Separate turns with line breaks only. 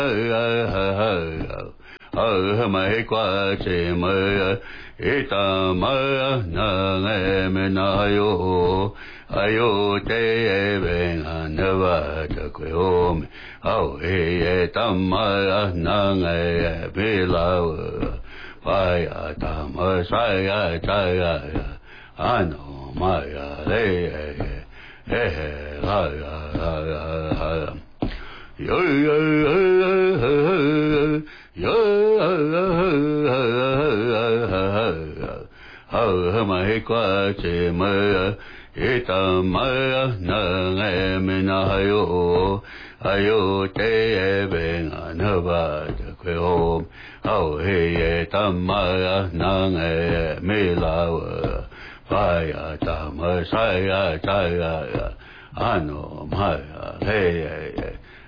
mai qua che mai ita ma na me na yo ayo te ben anava ta ko me au e tamma na be la pai ta ma sai ta ano ma le la yo mai qua che mai ita mai na me na yo ayo te ben anava ta ko au he ta ma na me la pai ta ma sai ta ano mai he